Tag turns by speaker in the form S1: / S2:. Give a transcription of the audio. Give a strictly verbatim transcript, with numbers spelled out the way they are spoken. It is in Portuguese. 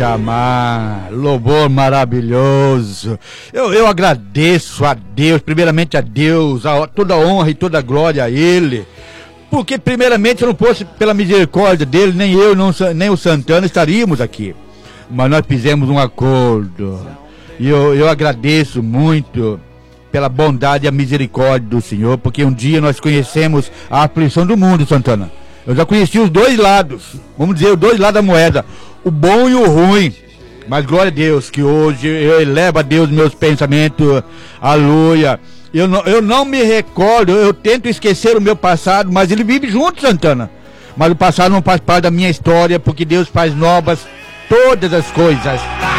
S1: Chamar, louvor maravilhoso. Eu, eu agradeço a Deus, primeiramente a Deus, a, toda a honra e toda a glória a Ele. Porque primeiramente se não fosse pela misericórdia dele, nem eu, não, nem o Santana estaríamos aqui. Mas nós fizemos um acordo. E eu, eu agradeço muito pela bondade e a misericórdia do Senhor, porque um dia nós conhecemos a aflição do mundo, Santana. Eu já conheci os dois lados, vamos dizer, os dois lados da moeda, o bom e o ruim. Mas glória a Deus, que hoje eu elevo a Deus meus pensamentos, aleluia. Eu não, eu não me recordo, eu tento esquecer o meu passado, mas ele vive junto, Santana. Mas o passado não faz parte da minha história, porque Deus faz novas todas as coisas.